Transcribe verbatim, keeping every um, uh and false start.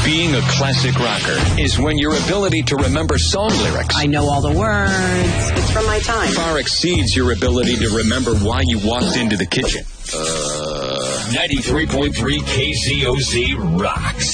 Being a classic rocker is when your ability to remember song lyrics I know all the words. It's from my time. far exceeds your ability to remember why you walked into the kitchen. Uh, ninety-three point three K Z O Z rocks.